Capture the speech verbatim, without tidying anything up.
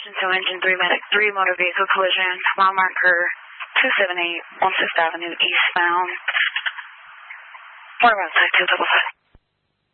Engine two, Engine three, Medic three, motor vehicle collision, mile marker two seven eight, one sixth Avenue, eastbound. What about side two double five?